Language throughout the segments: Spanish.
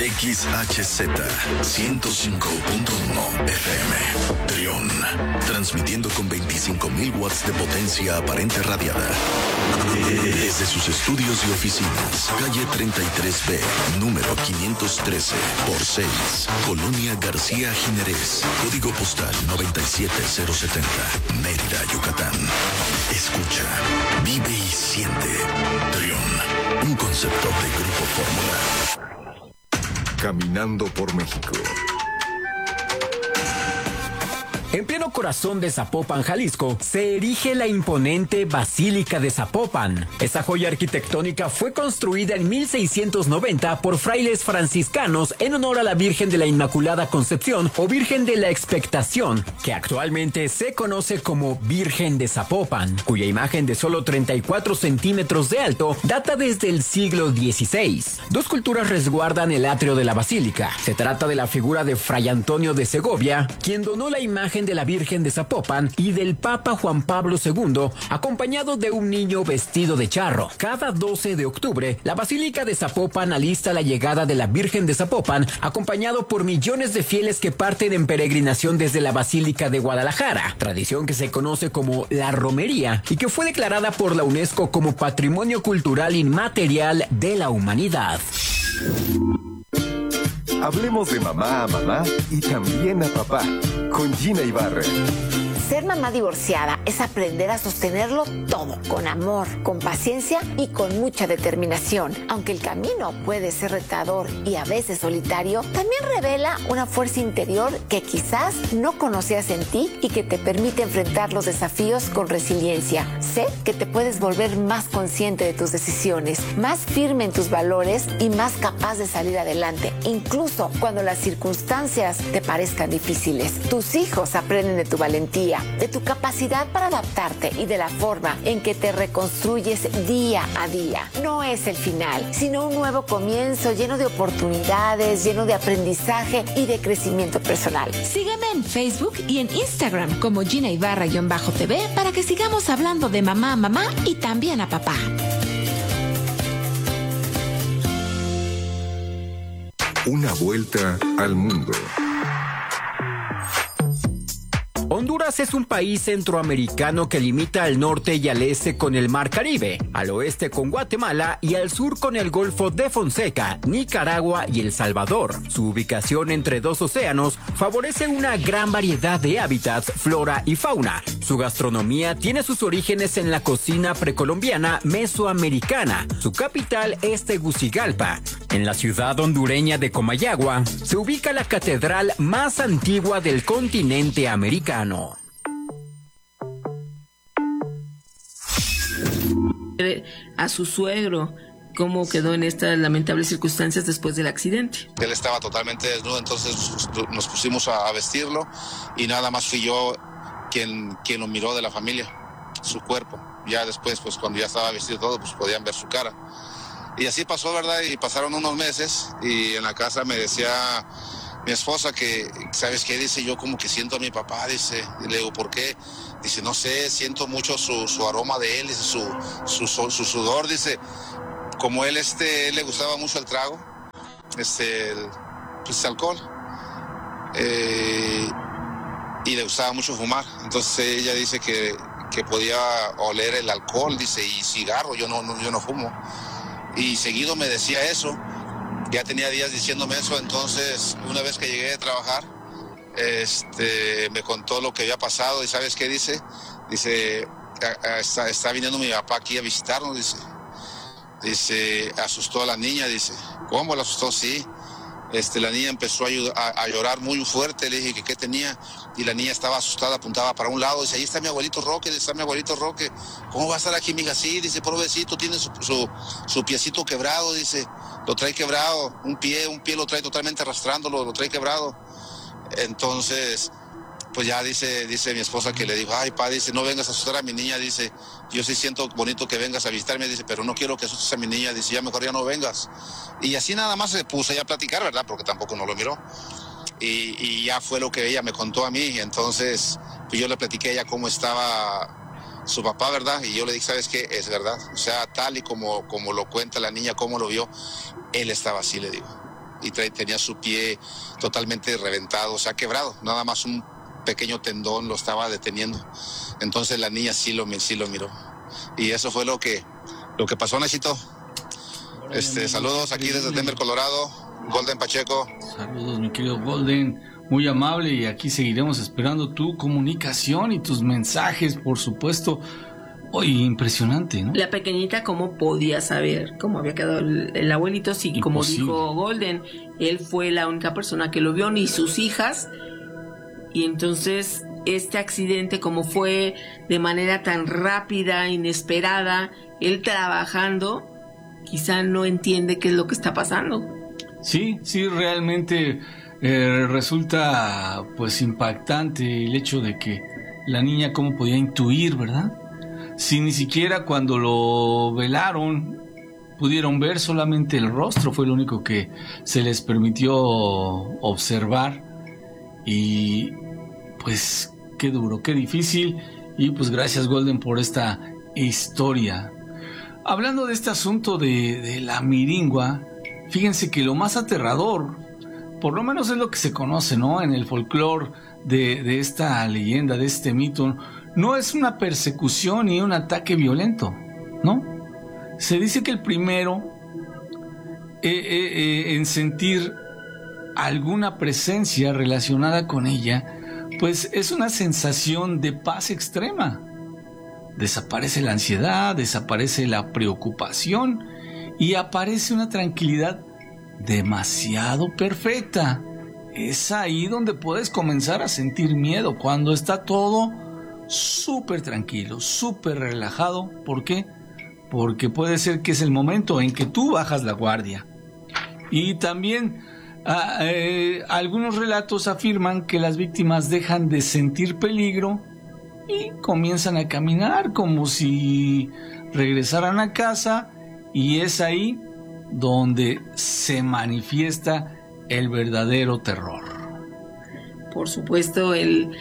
XHZ 105.1 FM. Trión. Transmitiendo con 25.000 watts de potencia aparente radiada. Desde sus estudios y oficinas. Calle 33B, número 513, por 6. Colonia García Jiménez. Código postal 97070. Mérida, Yucatán. Escucha, vive y siente. Trión. Un concepto de Grupo Fórmula. Caminando por México. En pleno corazón de Zapopan, Jalisco, se erige la imponente Basílica de Zapopan. Esta joya arquitectónica fue construida en 1690 por frailes franciscanos en honor a la Virgen de la Inmaculada Concepción o Virgen de la Expectación, que actualmente se conoce como Virgen de Zapopan, cuya imagen de solo 34 centímetros de alto data desde el siglo XVI. Dos culturas resguardan el atrio de la basílica. Se trata de la figura de Fray Antonio de Segovia, quien donó la imagen de la Virgen de Zapopan, y del Papa Juan Pablo II, acompañado de un niño vestido de charro. Cada 12 de octubre, la Basílica de Zapopan alista la llegada de la Virgen de Zapopan, acompañado por millones de fieles que parten en peregrinación desde la Basílica de Guadalajara, tradición que se conoce como la romería y que fue declarada por la UNESCO como Patrimonio Cultural Inmaterial de la Humanidad. Hablemos de mamá a mamá y también a papá, con Gina Ibarra. Ser mamá divorciada es aprender a sostenerlo todo, con amor, con paciencia y con mucha determinación. Aunque el camino puede ser retador y a veces solitario, también revela una fuerza interior que quizás no conocías en ti y que te permite enfrentar los desafíos con resiliencia. Sé que te puedes volver más consciente de tus decisiones, más firme en tus valores y más capaz de salir adelante, incluso cuando las circunstancias te parezcan difíciles. Tus hijos aprenden de tu valentía, de tu capacidad para adaptarte y de la forma en que te reconstruyes día a día. No es el final, sino un nuevo comienzo lleno de oportunidades, lleno de aprendizaje y de crecimiento personal. Sígueme en Facebook y en Instagram como Gina Ibarra-TV para que sigamos hablando de mamá a mamá y también a papá. Una vuelta al mundo. Honduras es un país centroamericano que limita al norte y al este con el Mar Caribe, al oeste con Guatemala y al sur con el Golfo de Fonseca, Nicaragua y El Salvador. Su ubicación entre dos océanos favorece una gran variedad de hábitats, flora y fauna. Su gastronomía tiene sus orígenes en la cocina precolombiana mesoamericana. Su capital es Tegucigalpa. En la ciudad hondureña de Comayagua se ubica la catedral más antigua del continente americano. A su suegro, cómo quedó en estas lamentables circunstancias después del accidente. Él estaba totalmente desnudo, entonces nos pusimos a vestirlo y nada más fui yo quien lo miró de la familia, su cuerpo. Ya después, pues cuando ya estaba vestido todo, pues podían ver su cara. Y así pasó, ¿verdad? Y pasaron unos meses y en la casa me decía mi esposa que, ¿sabes qué? Dice, yo como que siento a mi papá, dice. Y le digo, ¿por qué? Dice, no sé, siento mucho su aroma de él, dice, su sudor, dice. Como él le gustaba mucho el trago, pues alcohol. Y le gustaba mucho fumar. Entonces ella dice que podía oler el alcohol, dice, y cigarro, yo no fumo. Y seguido me decía eso. Ya tenía días diciéndome eso, entonces una vez que llegué a trabajar, me contó lo que había pasado y ¿sabes qué dice? Dice, está viniendo mi papá aquí a visitarnos, dice. Dice, asustó a la niña, dice. ¿Cómo la asustó? Sí. La niña empezó a llorar muy fuerte, le dije que qué tenía, y la niña estaba asustada, apuntaba para un lado, dice, ahí está mi abuelito Roque, está mi abuelito Roque, ¿cómo va a estar aquí, mija? Sí, dice, pobrecito, tiene su piecito quebrado, dice, lo trae quebrado, un pie lo trae totalmente arrastrándolo, lo trae quebrado. Entonces, pues ya dice mi esposa que le dijo, ay, pa, dice, no vengas a asustar a mi niña, dice, yo sí siento bonito que vengas a visitarme, dice, pero no quiero que asustes a mi niña, dice, ya mejor ya no vengas. Y así nada más se puso ya a platicar, ¿verdad? Porque tampoco no lo miró. Y ya fue lo que ella me contó a mí, entonces, pues yo le platiqué a ella cómo estaba su papá, ¿verdad? Y yo le dije, ¿sabes qué? Es verdad. O sea, tal y como lo cuenta la niña, cómo lo vio, él estaba así, le digo. y tenía su pie totalmente reventado, o sea, quebrado, nada más un pequeño tendón lo estaba deteniendo. Entonces la niña sí lo miró. Y eso fue lo que pasó, Nachito. Saludos aquí desde Denver, Colorado, Golden Pacheco. Saludos, mi querido Golden, muy amable, y aquí seguiremos esperando tu comunicación y tus mensajes, por supuesto. Oye, impresionante, ¿no? La pequeñita, ¿cómo podía saber cómo había quedado el abuelito? Sí, como dijo Golden, él fue la única persona que lo vio, ni sus hijas. Y entonces este accidente, como fue de manera tan rápida, inesperada, él trabajando, quizá no entiende qué es lo que está pasando. Sí, realmente resulta pues impactante el hecho de que la niña cómo podía intuir, ¿verdad? Si ni siquiera cuando lo velaron pudieron ver, solamente el rostro fue lo único que se les permitió observar. Y pues qué duro, qué difícil. Y pues gracias, Golden, por esta historia. Hablando de este asunto de la miringua, fíjense que lo más aterrador, por lo menos es lo que se conoce, ¿no?, en el folclore de esta leyenda, de este mito, no es una persecución ni un ataque violento, ¿no? Se dice que el primero en sentir alguna presencia relacionada con ella, pues es una sensación de paz extrema. Desaparece la ansiedad, desaparece la preocupación y aparece una tranquilidad demasiado perfecta. Es ahí donde puedes comenzar a sentir miedo, cuando está todo súper tranquilo, súper relajado. ¿Por qué? Porque puede ser que es el momento en que tú bajas la guardia. Y también algunos relatos afirman que las víctimas dejan de sentir peligro y comienzan a caminar como si regresaran a casa, y es ahí donde se manifiesta el verdadero terror. Por supuesto,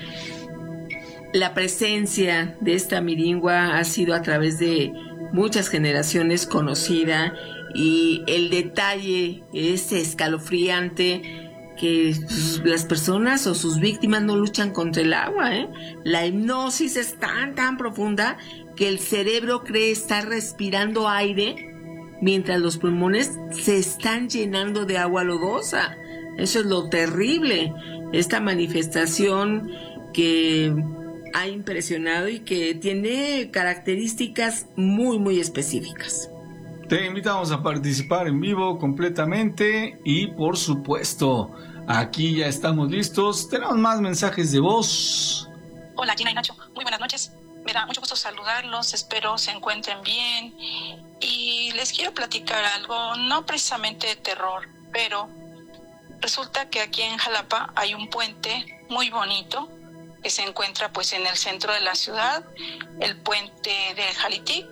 la presencia de esta miringua ha sido a través de muchas generaciones conocida, y el detalle es escalofriante, que las personas o sus víctimas no luchan contra el agua, ¿eh? La hipnosis es tan profunda que el cerebro cree estar respirando aire mientras los pulmones se están llenando de agua lodosa. Eso es lo terrible. Esta manifestación que ha impresionado y que tiene características muy específicas. Te invitamos a participar en vivo completamente y por supuesto, aquí ya estamos listos. Tenemos más mensajes de voz. Hola, Gina y Nacho, muy buenas noches. Me da mucho gusto saludarlos, espero se encuentren bien. Y les quiero platicar algo, no precisamente de terror, pero resulta que aquí en Jalapa hay un puente muy bonito que se encuentra pues en el centro de la ciudad, el puente del Jalitic,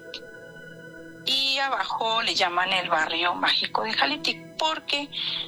y abajo le llaman el barrio mágico de Jalitic porque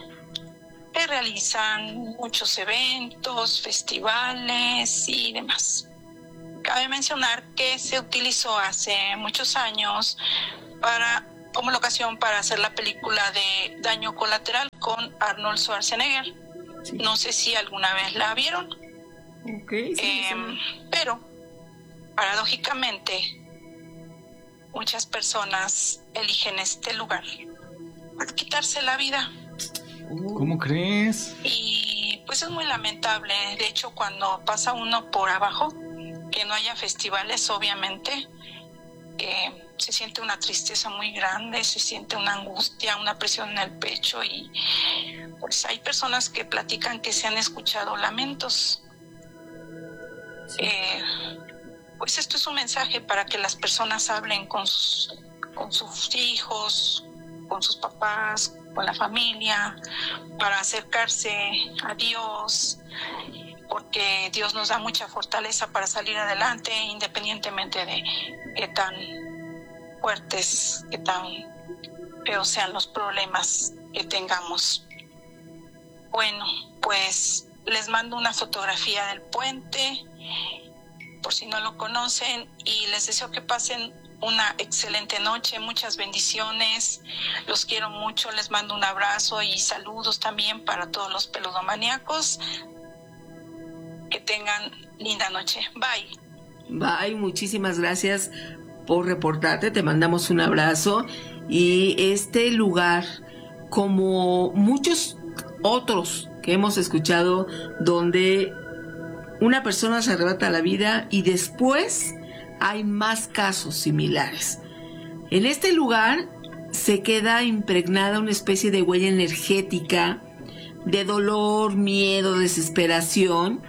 se realizan muchos eventos, festivales y demás. Cabe mencionar que se utilizó hace muchos años como locación para hacer la película de Daño Colateral con Arnold Schwarzenegger. Sí. No sé si alguna vez la vieron. Okay, sí. Pero paradójicamente muchas personas eligen este lugar para quitarse la vida. ¿Cómo crees? Y pues es muy lamentable. De hecho, cuando pasa uno por abajo, que no haya festivales, obviamente se siente una tristeza muy grande, se siente una angustia, una presión en el pecho, y pues hay personas que platican que se han escuchado lamentos. Sí. Pues esto es un mensaje para que las personas hablen con sus hijos, con sus papás, con la familia, para acercarse a Dios, porque Dios nos da mucha fortaleza para salir adelante, independientemente de qué tan fuertes, qué tan feos sean los problemas que tengamos. Bueno, pues les mando una fotografía del puente, por si no lo conocen, y les deseo que pasen una excelente noche, muchas bendiciones, los quiero mucho, les mando un abrazo y saludos también para todos los peludomaníacos. Que tengan linda noche. Bye. Bye, muchísimas gracias por reportarte, te mandamos un abrazo. Y este lugar, como muchos otros que hemos escuchado, donde una persona se arrebata la vida y después hay más casos similares. En este lugar se queda impregnada una especie de huella energética de dolor, miedo, desesperación,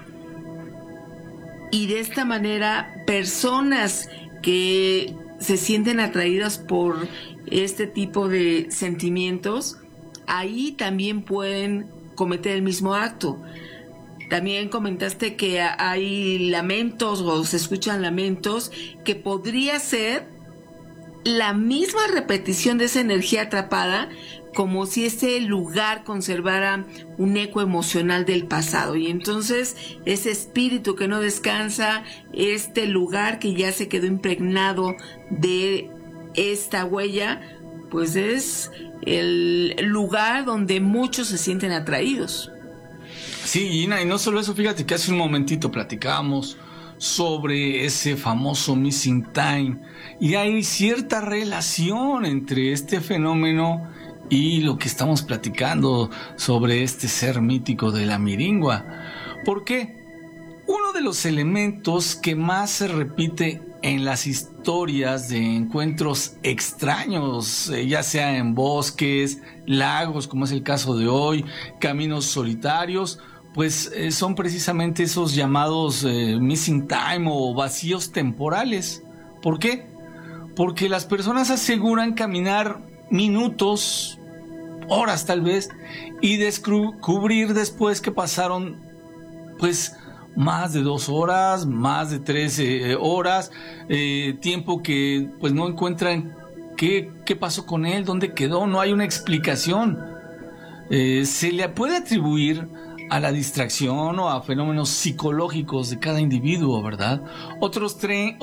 y de esta manera personas que se sienten atraídas por este tipo de sentimientos, ahí también pueden cometer el mismo acto. También comentaste que hay lamentos o se escuchan lamentos, que podría ser la misma repetición de esa energía atrapada, como si ese lugar conservara un eco emocional del pasado. Y entonces ese espíritu que no descansa, este lugar que ya se quedó impregnado de esta huella, pues es el lugar donde muchos se sienten atraídos. Sí, Gina, y no solo eso, fíjate que hace un momentito platicábamos sobre ese famoso missing time, y hay cierta relación entre este fenómeno y lo que estamos platicando sobre este ser mítico de la miringua. ¿Por qué? Uno de los elementos que más se repite en las historias de encuentros extraños, ya sea en bosques, lagos, como es el caso de hoy, caminos solitarios, pues son precisamente esos llamados missing time o vacíos temporales. ¿Por qué? Porque las personas aseguran caminar minutos, horas tal vez, y descubrir después que pasaron pues más de 2 horas, más de 3 horas, tiempo que pues no encuentran qué pasó con él, dónde quedó, no hay una explicación. Se le puede atribuir a la distracción o a fenómenos psicológicos de cada individuo, ¿verdad? Otros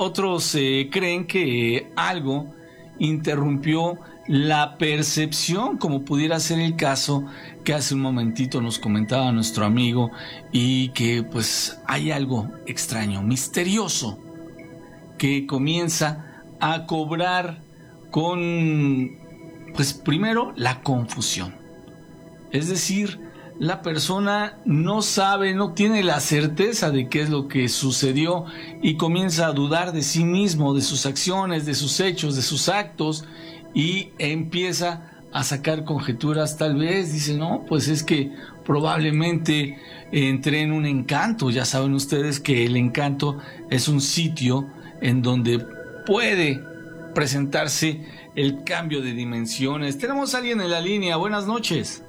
creen que algo interrumpió la percepción, como pudiera ser el caso que hace un momentito nos comentaba nuestro amigo, y que pues hay algo extraño, misterioso, que comienza a cobrar con, pues primero, la confusión. Es decir, la persona no sabe, no tiene la certeza de qué es lo que sucedió y comienza a dudar de sí mismo, de sus acciones, de sus hechos, de sus actos, y empieza a sacar conjeturas. Tal vez dice, no, pues es que probablemente entré en un encanto. Ya saben ustedes que el encanto es un sitio en donde puede presentarse el cambio de dimensiones. Tenemos a alguien en la línea. Buenas noches.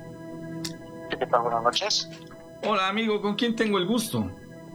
¿Qué tal? Buenas noches. Hola, amigo, ¿con quién tengo el gusto?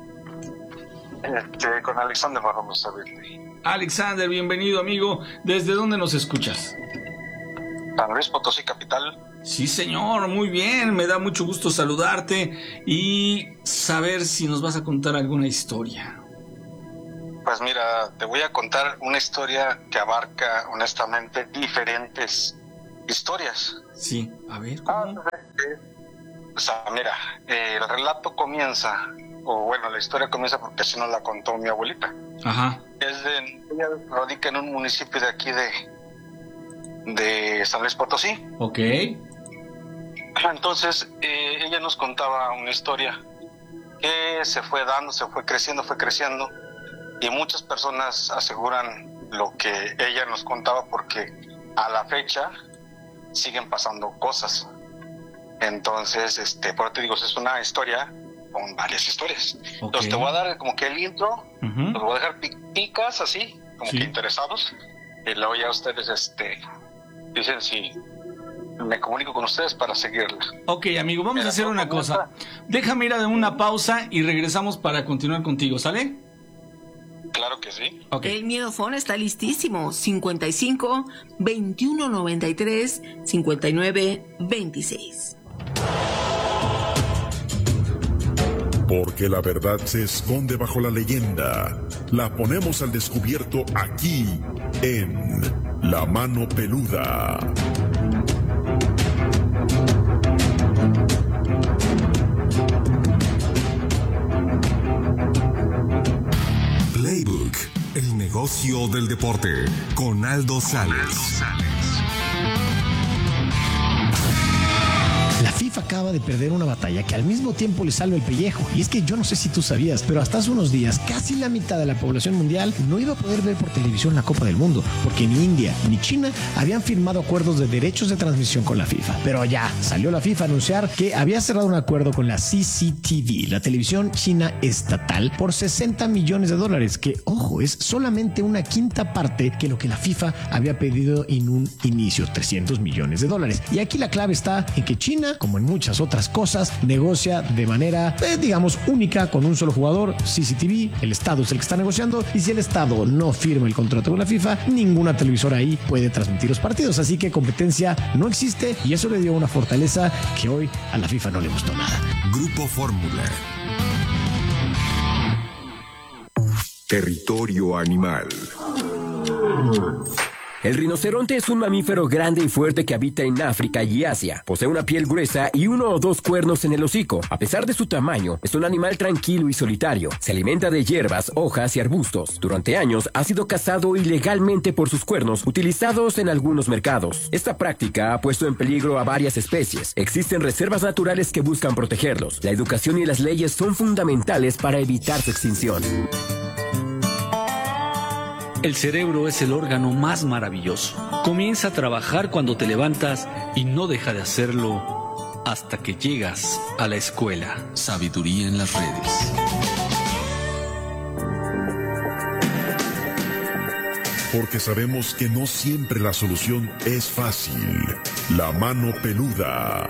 Con Alexander Barramos. Alexander, bienvenido, amigo. ¿Desde dónde nos escuchas? San Luis Potosí, capital. Sí, señor, muy bien. Me da mucho gusto saludarte y saber si nos vas a contar alguna historia. Pues mira, te voy a contar una historia que abarca, honestamente, diferentes historias. Sí, a ver. O sea, mira, el relato comienza, o bueno, la historia comienza porque así nos la contó mi abuelita. Ajá. Ella radica en un municipio de aquí de San Luis Potosí. Ok. Entonces, ella nos contaba una historia que se fue dando, se fue creciendo, y muchas personas aseguran lo que ella nos contaba porque a la fecha siguen pasando cosas. Entonces, por eso te digo, es una historia con varias historias. Okay. Entonces te voy a dar como que el intro, los voy a dejar picas así, como que interesados, y luego ya ustedes dicen si me comunico con ustedes para seguirla. Ok, amigo, vamos a hacer una cosa. Déjame ir a una pausa y regresamos para continuar contigo, ¿sale? Claro que sí. Okay. El Miedofón está listísimo. 55 21 93 59 26. Porque la verdad se esconde bajo la leyenda. La ponemos al descubierto aquí, en La Mano Peluda. Playbook, el negocio del deporte, con Aldo Sales. La FIFA acaba de perder una batalla que al mismo tiempo le salva el pellejo. Y es que yo no sé si tú sabías, pero hasta hace unos días casi la mitad de la población mundial no iba a poder ver por televisión la Copa del Mundo, porque ni India ni China habían firmado acuerdos de derechos de transmisión con la FIFA. Pero ya salió la FIFA a anunciar que había cerrado un acuerdo con la CCTV, la televisión china estatal, por $60 millones, que, ojo, es solamente una quinta parte que lo que la FIFA había pedido en un inicio, $300 millones. Y aquí la clave está en que China, como en muchas otras cosas, negocia de manera, digamos, única con un solo jugador, CCTV. El Estado es el que está negociando, y si el Estado no firma el contrato con la FIFA, ninguna televisora ahí puede transmitir los partidos. Así que competencia no existe, y eso le dio una fortaleza que hoy a la FIFA no le gustó nada. Grupo Fórmula. Territorio animal. El rinoceronte es un mamífero grande y fuerte que habita en África y Asia. Posee una piel gruesa y 1 o 2 cuernos en el hocico. A pesar de su tamaño, es un animal tranquilo y solitario. Se alimenta de hierbas, hojas y arbustos. Durante años ha sido cazado ilegalmente por sus cuernos, utilizados en algunos mercados. Esta práctica ha puesto en peligro a varias especies. Existen reservas naturales que buscan protegerlos. La educación y las leyes son fundamentales para evitar su extinción. El cerebro es el órgano más maravilloso. Comienza a trabajar cuando te levantas y no deja de hacerlo hasta que llegas a la escuela. Sabiduría en las redes. Porque sabemos que no siempre la solución es fácil. La Mano Peluda.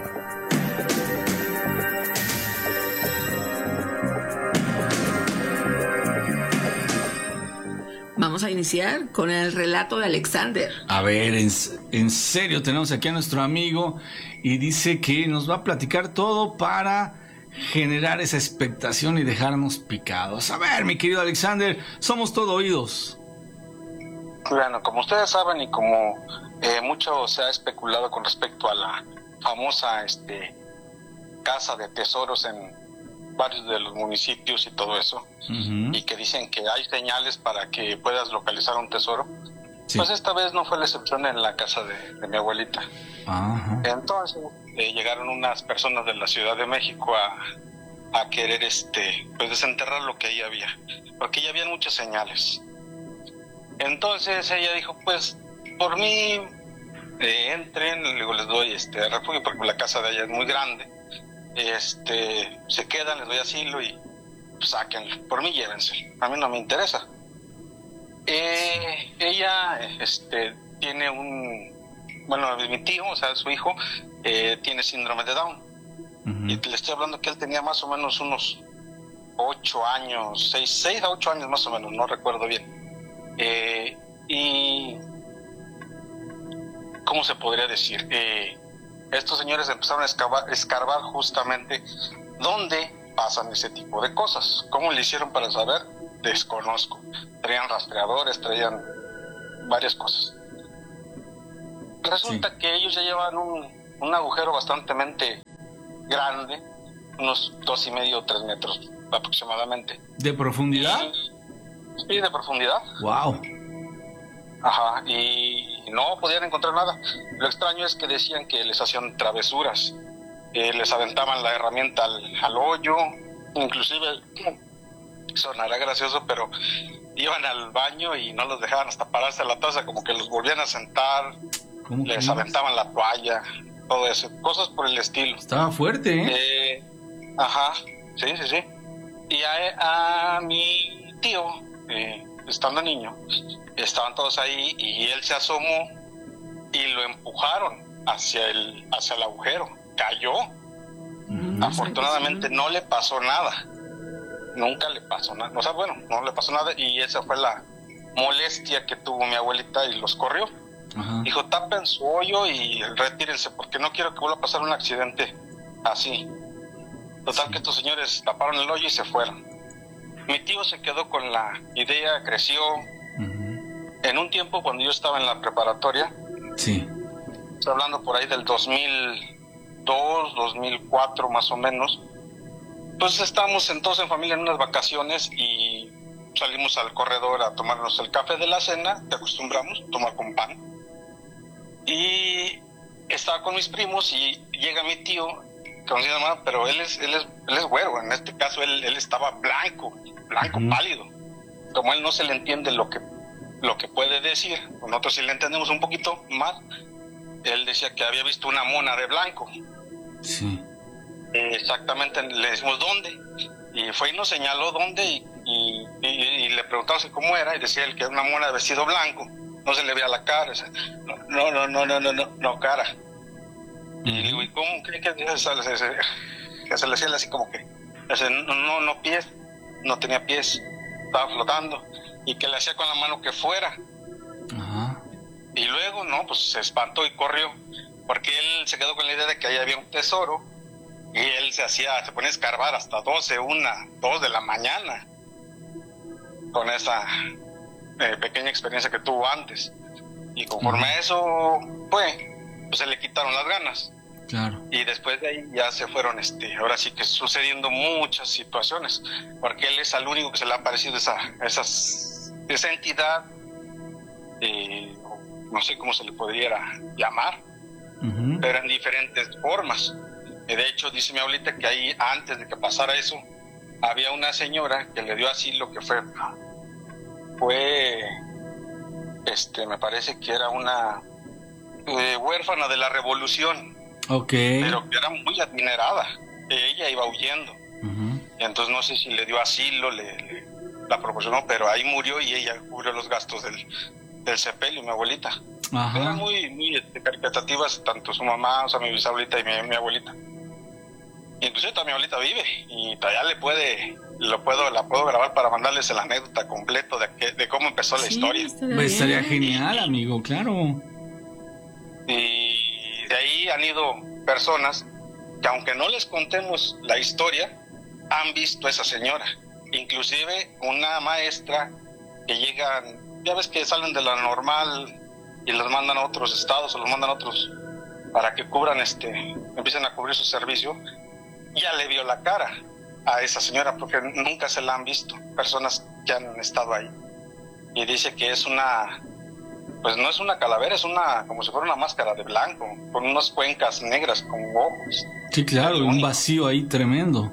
Vamos a iniciar con el relato de Alexander. A ver, en serio, tenemos aquí a nuestro amigo y dice que nos va a platicar todo para generar esa expectación y dejarnos picados. A ver, mi querido Alexander, somos todo oídos. Bueno, como ustedes saben y como mucho se ha especulado con respecto a la famosa casa de tesoros en varios de los municipios y todo eso, y que dicen que hay señales para que puedas localizar un tesoro, pues esta vez no fue la excepción en la casa de mi abuelita. Entonces llegaron unas personas de la Ciudad de México a querer pues desenterrar lo que ahí había, porque ya habían muchas señales. Entonces ella dijo, pues por mí entren, luego les doy refugio, porque la casa de ella es muy grande. Se quedan, les doy asilo y pues, sáquenlo, por mí llévense, a mí no me interesa. Ella tiene mi tío, o sea, su hijo, tiene síndrome de Down. Y le estoy hablando que él tenía más o menos unos 8 años, 6 a 8 años más o menos, no recuerdo bien. Y ¿cómo se podría decir? Estos señores empezaron a escarbar justamente dónde pasan ese tipo de cosas. ¿Cómo le hicieron para saber? Desconozco. Traían rastreadores, traían varias cosas. Resulta que ellos ya llevan un agujero bastante grande, unos 2.5 o 3 metros aproximadamente. ¿De profundidad? Sí, de profundidad. Wow. Ajá, y no podían encontrar nada. Lo extraño es que decían que les hacían travesuras, les aventaban la herramienta al hoyo, inclusive, sonará gracioso, pero iban al baño y no los dejaban hasta pararse a la taza, como que los volvían a sentar, les aventaban la toalla, todo eso, cosas por el estilo. Estaba fuerte, Ajá, sí. Y a mi tío, estando niño, estaban todos ahí y él se asomó y lo empujaron hacia el agujero. Cayó. Afortunadamente no le pasó nada. Nunca le pasó nada. O sea, bueno, no le pasó nada y esa fue la molestia que tuvo mi abuelita y los corrió. Dijo, tapen su hoyo y retírense porque no quiero que vuelva a pasar un accidente así. Total que estos señores taparon el hoyo y se fueron. Mi tío se quedó con la idea, creció. En un tiempo cuando yo estaba en la preparatoria, sí, estoy hablando por ahí del 2002, 2004 más o menos, pues estábamos entonces en familia en unas vacaciones y salimos al corredor a tomarnos el café de la cena, te acostumbramos a tomar con pan. Y estaba con mis primos y llega mi tío, pero él es güero, en este caso él estaba blanco, pálido. Como él no se le entiende lo que puede decir, nosotros sí le entendemos un poquito más, él decía que había visto una mona de blanco. Sí. Exactamente, le decimos dónde, y fue y nos señaló dónde, y le preguntamos cómo era, y decía él que era una mona de vestido blanco, no se le veía la cara, no cara. Y le digo, ¿y cómo cree que se le hacía así como que, no pies, no tenía pies, estaba flotando, y que le hacía con la mano que fuera? Ajá. Y luego, pues se espantó y corrió, porque él se quedó con la idea de que ahí había un tesoro, y él se ponía a escarbar hasta 2 de la mañana, con esa pequeña experiencia que tuvo antes. Y conforme a eso pues se le quitaron las ganas. Claro. Y después de ahí ya se fueron, ahora sí que sucediendo muchas situaciones, porque él es al único que se le ha aparecido esa entidad, no sé cómo se le pudiera llamar, pero en diferentes formas. De hecho, dice mi abuelita que ahí, antes de que pasara eso, había una señora que le dio asilo, que fue me parece que era una huérfana de la Revolución. Okay. Pero que era muy adinerada, ella iba huyendo. Entonces no sé si le dio asilo, la proporcionó, pero ahí murió y ella cubrió los gastos del sepelio, mi abuelita. Ajá. Eran muy caritativas, tanto su mamá, o sea, mi bisabuelita y mi abuelita. Inclusive toda mi abuelita vive y todavía la puedo grabar para mandarles la anécdota completa de cómo empezó la historia. Estaría genial, amigo, claro. Y de ahí han ido personas que, aunque no les contemos la historia, han visto a esa señora. Inclusive una maestra que llegan, ya ves que salen de la normal y los mandan a otros estados o los mandan a otros para que cubran empiecen a cubrir su servicio. Ya le vio la cara a esa señora porque nunca se la han visto personas que han estado ahí, y dice que es pues no es una calavera, es como si fuera una máscara de blanco con unas cuencas negras con ojos. Sí, claro, un vacío ahí tremendo.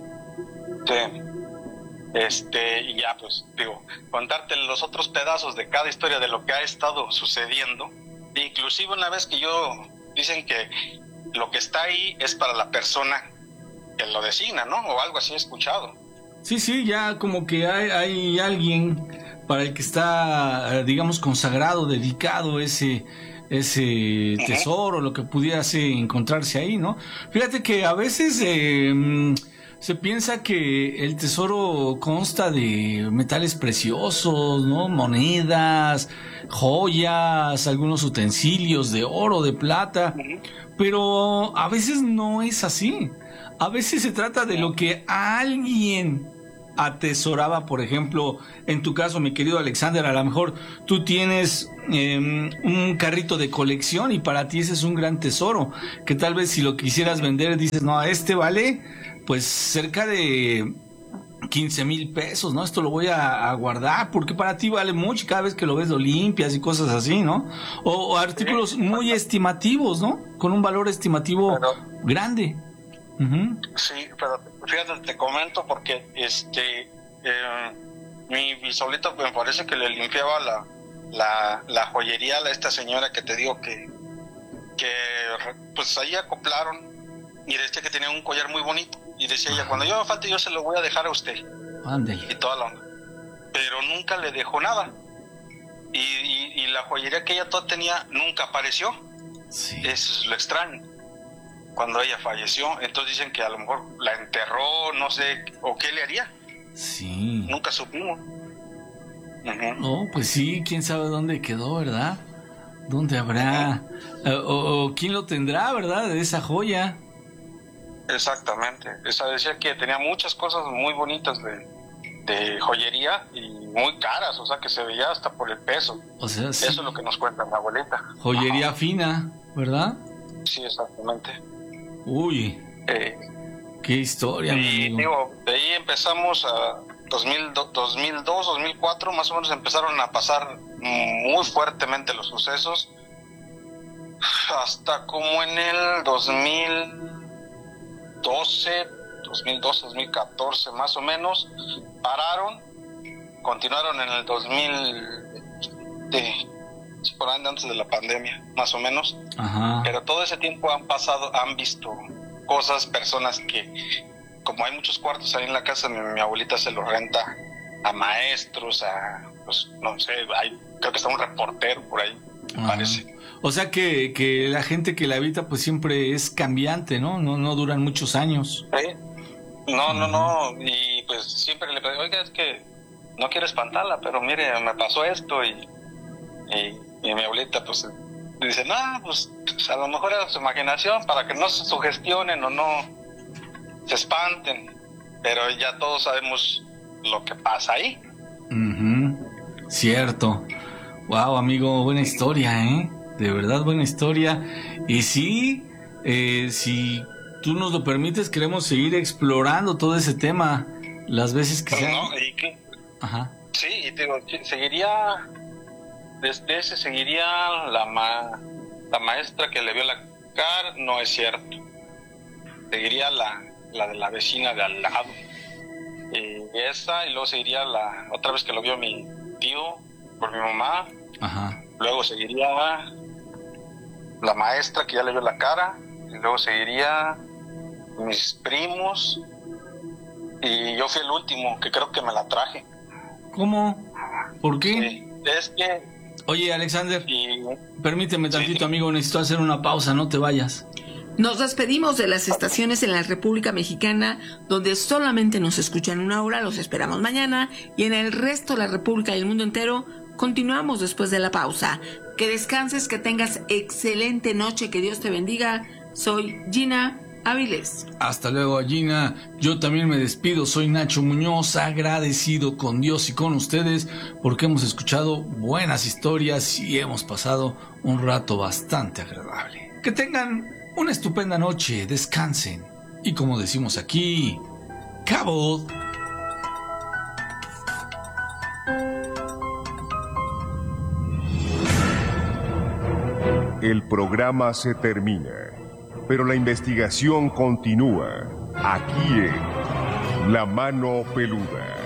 Sí. Y ya pues digo, contarte los otros pedazos de cada historia de lo que ha estado sucediendo, inclusive una vez que dicen que lo que está ahí es para la persona que lo designa, ¿no? O algo así he escuchado. Sí, ya como que hay alguien para el que está, digamos, consagrado, dedicado ese tesoro, lo que pudiese encontrarse ahí, ¿no? Fíjate que a veces se piensa que el tesoro consta de metales preciosos, ¿no? Monedas, joyas, algunos utensilios de oro, de plata, pero a veces no es así. A veces se trata de lo que alguien atesoraba. Por ejemplo, en tu caso, mi querido Alexander, a lo mejor tú tienes un carrito de colección y para ti ese es un gran tesoro, que tal vez si lo quisieras vender dices, no, vale pues cerca de 15,000 pesos, ¿no? Esto lo voy a guardar porque para ti vale mucho, y cada vez que lo ves lo limpias y cosas así, ¿no? O artículos muy estimativos, ¿no? Con un valor estimativo grande. Sí, pero fíjate, te comento porque mi bisabuelita me parece que le limpiaba la joyería a esta señora que te digo que pues ahí acoplaron, y decía que tenía un collar muy bonito, y decía ella, cuando yo me falte yo se lo voy a dejar a usted. Ándale. Y toda la onda, pero nunca le dejó nada, y la joyería que ella toda tenía nunca apareció. Sí. Eso es lo extraño. Cuando ella falleció, entonces dicen que a lo mejor la enterró, no sé, o qué le haría. Sí. Nunca supimos. No, pues sí, quién sabe dónde quedó, ¿verdad? ¿Dónde habrá? O quién lo tendrá, ¿verdad? De esa joya. Exactamente. Esa decía que tenía muchas cosas muy bonitas de joyería y muy caras, o sea, que se veía hasta por el peso. O sea, sí. Eso es lo que nos cuenta mi abuelita. Joyería fina, ¿verdad? Sí, exactamente. Uy, qué historia. Y digo, de ahí empezamos a 2002, 2004, más o menos empezaron a pasar muy fuertemente los sucesos, hasta como en el 2012, 2014 más o menos, pararon, continuaron en el 2000, por ahí antes de la pandemia, más o menos. Ajá. Pero todo ese tiempo han visto cosas, personas que, como hay muchos cuartos ahí en la casa, mi abuelita se los renta a maestros, pues, no sé, creo que está un reportero por ahí, parece. O sea que la gente que la habita pues siempre es cambiante, ¿no? No duran muchos años. ¿Sí? No, y pues siempre le digo, oiga, es que no quiero espantarla, pero mire, me pasó esto y mi abuelita pues dice, no, pues a lo mejor era su imaginación para que no se sugestionen o no se espanten, pero ya todos sabemos lo que pasa ahí. Cierto. Wow, amigo, buena historia, ¿eh? De verdad, buena historia. Y sí, si tú nos lo permites, queremos seguir explorando todo ese tema las veces que sean. Ajá. Sí, y te digo, seguiría, desde ese seguiría la maestra que le vio la cara, no es cierto. Seguiría la de la vecina de al lado. Y esa, y luego seguiría la otra vez que lo vio mi tío por mi mamá. Ajá. Luego seguiría la maestra que ya le vio la cara, y luego seguiría mis primos, y yo fui el último, que creo que me la traje. ¿Cómo? ¿Por qué? Sí, es que... Oye, Alexander, permíteme tantito, amigo, necesito hacer una pausa, no te vayas. Nos despedimos de las estaciones en la República Mexicana, donde solamente nos escuchan una hora, los esperamos mañana, y en el resto de la República y el mundo entero, continuamos después de la pausa. Que descanses, que tengas excelente noche, que Dios te bendiga. Soy Gina Áviles. Hasta luego, Gina. Yo también me despido, soy Nacho Muñoz, agradecido con Dios y con ustedes porque hemos escuchado buenas historias y hemos pasado un rato bastante agradable. Que tengan una estupenda noche, descansen y, como decimos aquí, ¡Cabo! El programa se termina, pero la investigación continúa aquí en La Mano Peluda.